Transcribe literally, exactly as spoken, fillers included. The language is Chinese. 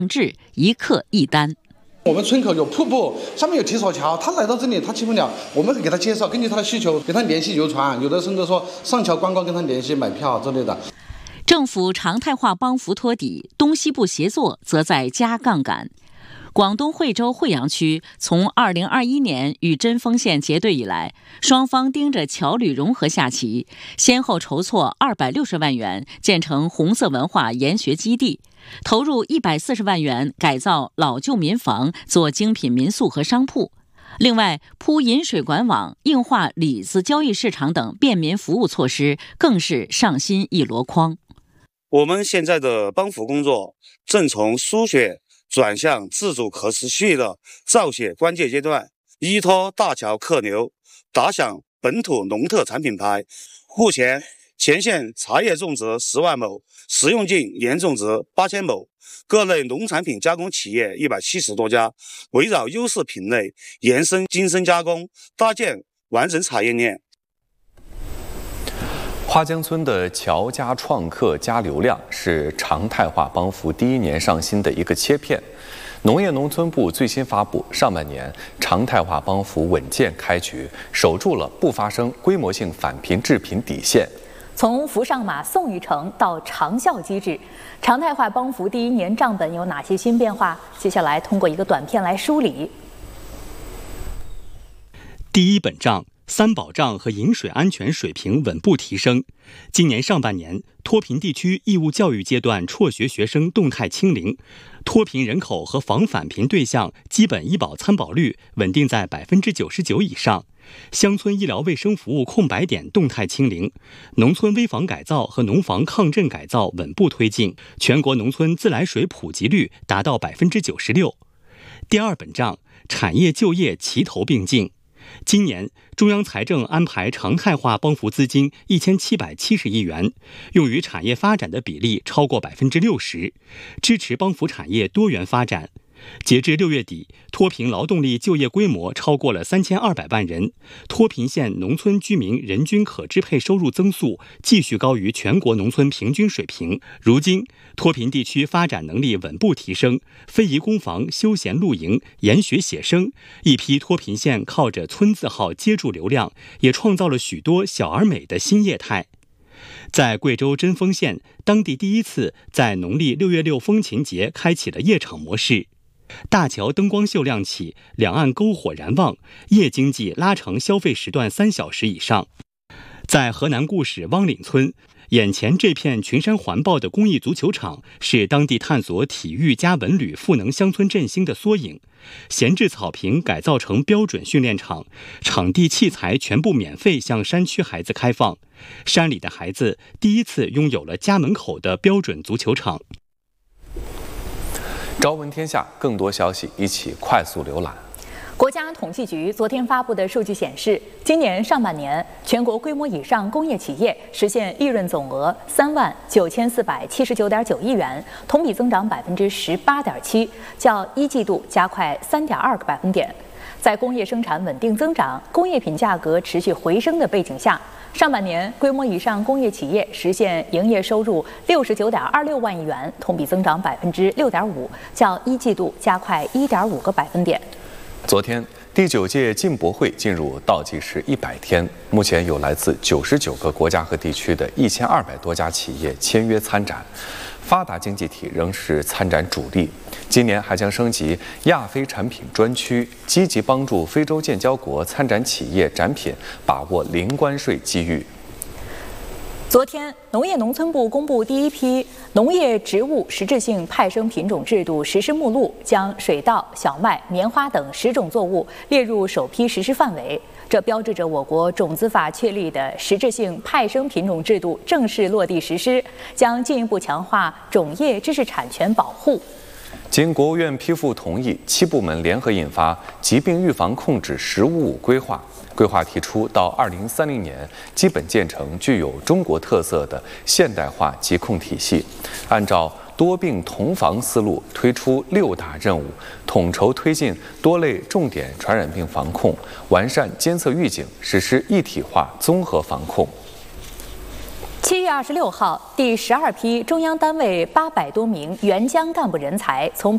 制一客一单。 我们村口有瀑布，下面有提索桥，他来到这里他去不了，我们给他介绍，根据他的需求给他联系游船，有的甚至说上桥观光跟他联系买票之类的。 政府常态化帮扶托底，东西部协作则在加杠杆。广东惠州惠阳区从二零二一年与针锋县结对以来，双方盯着桥旅融合下棋，先后筹措二百六十万元建成红色文化研学基地，投入一百四十万元改造老旧民房做精品民宿和商铺。另外，铺引水管网、硬化李子交易市场等便民服务措施更是上新一箩筐。 我们现在的帮扶工作正从输血转向自主可持续的造血关键阶段，依托大桥客流，打响本土农特产品牌。目前，前线茶叶种植十万亩，食用茎年种植八千亩，各类农产品加工企业一百七十多家，围绕优势品类延伸精深加工，搭建完整产业链。 花江村的桥加创客加流量是常态化帮扶第一年上新的一个切片。农业农村部最新发布，上半年常态化帮扶稳健开局，守住了不发生规模性返贫致贫底线。 从扶上马送一程到长效机制，常态化帮扶第一年账本有哪些新变化？接下来通过一个短片来梳理。 第一本账。三保障和饮水安全水平稳步提升。今年上半年，脱贫地区义务教育阶段辍学学生动态清零，脱贫人口和防返贫对象基本医保参保率稳定在百分之九十九以上，乡村医疗卫生服务空白点动态清零，农村危房改造和农房抗震改造稳步推进，全国农村自来水普及率达到百分之九十六。第二本账，产业就业齐头并进。今年，中央财政安排常态化帮扶资金一千七百七十亿元，用于产业发展的比例超过百分之六十，支持帮扶产业多元发展。截至六月底，脱贫劳动力就业规模超过了三千二百万人，脱贫县农村居民人均可支配收入增速继续高于全国农村平均水平。如今，脱贫地区发展能力稳步提升，非遗工坊、休闲露营、研学写生，一批脱贫县靠着村字号接住流量，也创造了许多小而美的新业态。在贵州针锋县，当地第一次在农历六月六风琴节开启了夜场模式。大桥灯光秀亮起，两岸篝火燃旺，夜经济拉长消费时段三小时以上。在河南固始汪岭村，眼前这片群山环抱的公益足球场是当地探索体育加文旅赋能乡村振兴的缩影。闲置草坪改造成标准训练场，场地器材全部免费向山区孩子开放。山里的孩子第一次拥有了家门口的标准足球场。 朝闻天下，更多消息一起快速浏览。 国家统计局昨天发布的数据显示，今年上半年全国规模以上工业企业实现利润总额三万九千四百七十九点九亿元，同比增长百分之十八点七，较一季度加快三点二个百分点。在工业生产稳定增长、工业品价格持续回升的背景下，上半年规模以上工业企业实现营业收入六十九点二六万亿元，同比增长百分之六点五，较一季度加快一点五个百分点。 昨天，第九届进博会进入倒计时一百天，目前有来自九十九个国家和地区的一千二百多家企业签约参展。发达经济体仍是参展主力，今年还将升级亚非产品专区，积极帮助非洲建交国参展企业展品把握零关税机遇。 昨天，农业农村部公布第一批农业植物实质性派生品种制度实施目录，将水稻、小麦、棉花等十种作物列入首批实施范围。这标志着我国种子法确立的实质性派生品种制度正式落地实施，将进一步强化种业知识产权保护。 经国务院批复同意，七部门联合印发《疾病预防控制“十五五”规划》。规划提出，到二零三零年基本建成具有中国特色的现代化疾控体系，按照多病同防思路推出六大任务，统筹推进多类重点传染病防控，完善监测预警，实施一体化综合防控。 七月二十六号，第十二批中央单位八百多名援疆干部人才从